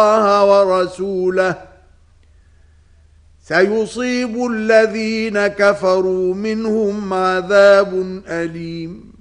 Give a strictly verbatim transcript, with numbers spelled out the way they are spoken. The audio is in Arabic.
الله ورسوله سيصيب الذين كفروا منهم عذاب أليم.